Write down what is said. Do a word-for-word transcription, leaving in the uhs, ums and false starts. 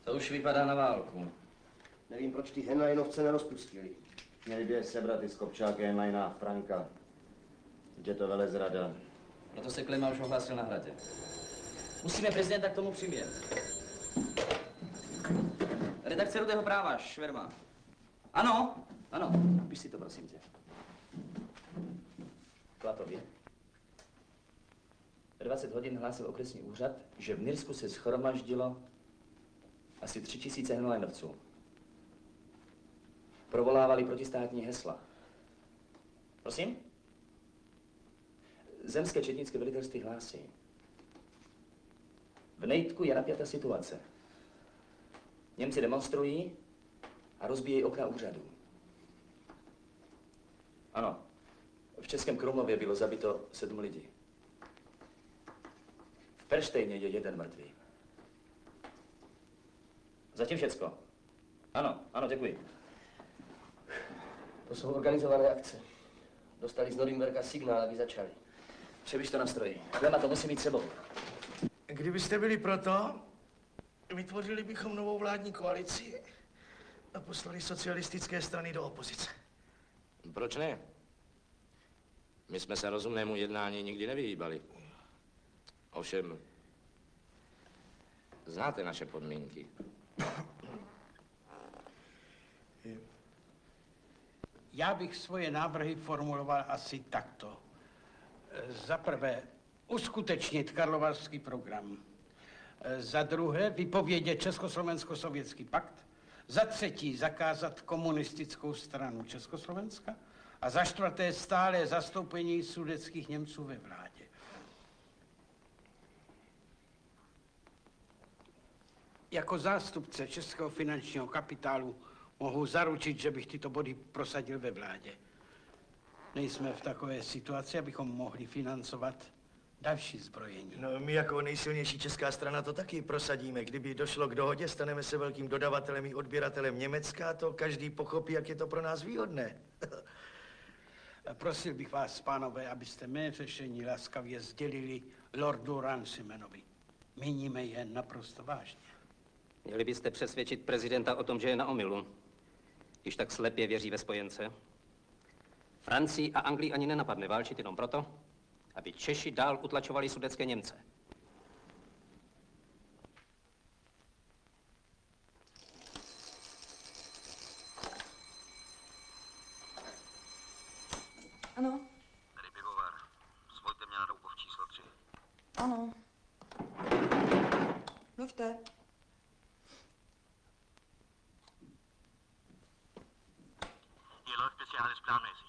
To už vypadá na válku. Nevím, proč ty Henleinovce nerozpustili. Měli by je sebrat i z Kopčáka Henleina a Franka. Je to velezrada. Proto se Klima už ohlásil na hradě. Musíme prezidenta k tomu přimět. Redakce Rudého práva, Šverma. Ano, ano, piš si to, prosím tě. Klatově. V dvacet hodin hlásil okresní úřad, že v Nirsku se shromaždilo asi tři tisíce Henleinovců. Provolávali protistátní hesla. Prosím? Zemské četnické velitelství hlásí. V Nejtku je napjatá situace. Němci demonstrují a rozbíjejí okna úřadů. Ano, v Českém Krumlově bylo zabito sedm lidí. V Perštejně je jeden mrtvý. Zatím všecko. Ano, ano, děkuji. To jsou organizované akce. Dostali z Norimberka signál, aby začali. Přebiš to na stroji. Klema to musí mít sebou. Kdybyste byli proto, vytvořili bychom novou vládní koalici a poslali socialistické strany do opozice. Proč ne? My jsme se rozumnému jednání nikdy nevyhýbali. Ovšem, znáte naše podmínky. Já bych svoje návrhy formuloval asi takto. Za prvé, uskutečnit karlovarský program. Za druhé, vypovědět Československo-sovětský pakt. Za třetí, zakázat komunistickou stranu Československa. A za čtvrté, stále zastoupení sudetských Němců ve vládě. Jako zástupce českého finančního kapitálu mohu zaručit, že bych tyto body prosadil ve vládě. Nejsme v takové situaci, abychom mohli financovat další zbrojení. No, my jako nejsilnější česká strana to taky prosadíme. Kdyby došlo k dohodě, staneme se velkým dodavatelem i odběratelem Německa, to každý pochopí, jak je to pro nás výhodné. Prosil bych vás, pánové, abyste mé řešení laskavě sdělili lordu Runcimanovi. Míníme je naprosto vážně. Měli byste přesvědčit prezidenta o tom, že je na omylu, když tak slepě věří ve spojence. Francii a Anglii ani nenapadne válčit jenom proto, aby Češi dál utlačovali sudetské Němce. Ano. Tady pivovar. Zvolte mě na Doubov číslo tři. Ano. Mluvte. Hier läuft bisher alles planmäßig.